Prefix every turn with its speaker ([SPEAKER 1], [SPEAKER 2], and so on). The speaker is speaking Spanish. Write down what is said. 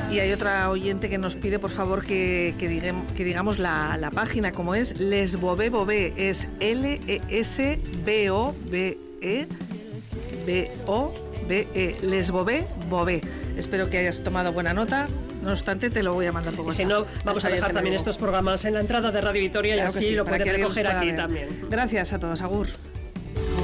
[SPEAKER 1] Y hay otra oyente que nos pide, por favor, que digamos la página, como es Lesbové Bové, es Lesbové Lesbové Bové. Espero que hayas tomado buena nota. No obstante, te lo voy a mandar por WhatsApp.
[SPEAKER 2] Si no, vamos a dejar también estos programas en la entrada de Radio Vitoria, claro, y así sí, lo pueden recoger aquí también.
[SPEAKER 1] Gracias a todos, agur.